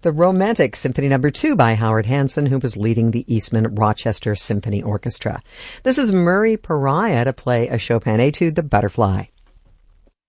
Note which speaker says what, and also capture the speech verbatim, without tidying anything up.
Speaker 1: The Romantic, Symphony Number Two by Howard Hanson, who was leading the Eastman Rochester Symphony Orchestra. This is Murray Pariah to play a Chopin etude, The Butterfly.